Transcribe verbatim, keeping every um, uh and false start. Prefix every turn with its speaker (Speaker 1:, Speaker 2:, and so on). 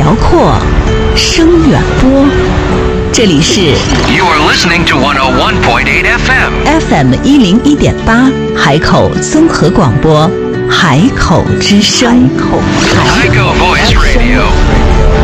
Speaker 1: 辽阔，声远播。这里是
Speaker 2: You are listening to one oh one point eight F M
Speaker 1: F M 一零一点八海口综合广播，海口之声。
Speaker 2: 海口 Voice Radio。